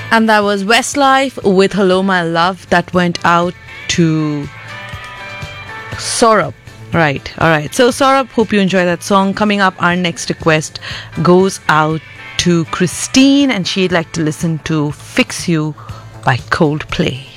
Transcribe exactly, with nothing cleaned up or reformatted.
And that was Westlife with Hello My Love. That went out to Saurabh. Right, alright. So Saurabh, hope you enjoy that song. Coming up, our next request goes out to Christine, and she'd like to listen to Fix You by Coldplay.